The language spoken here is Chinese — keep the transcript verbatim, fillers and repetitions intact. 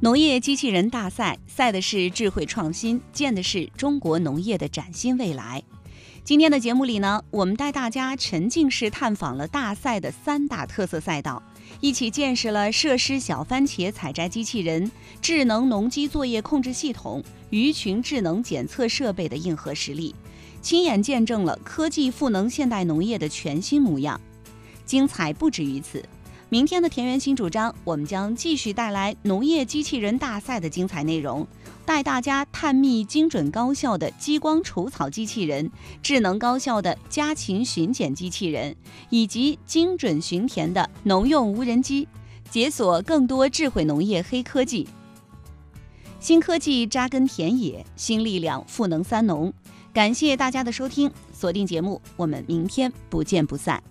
农业机器人大赛，赛的是智慧创新，建的是中国农业的崭新未来。今天的节目里呢，我们带大家沉浸式探访了大赛的三大特色赛道，一起见识了设施小番茄采摘机器人、智能农机作业控制系统、鱼群智能检测设备的硬核实力，亲眼见证了科技赋能现代农业的全新模样。精彩不止于此，明天的田园新主张，我们将继续带来农业机器人大赛的精彩内容，带大家探秘精准高效的激光除草机器人、智能高效的家禽巡检机器人，以及精准巡田的农用无人机，解锁更多智慧农业黑科技。新科技扎根田野，新力量赋能三农。感谢大家的收听，锁定节目，我们明天不见不散。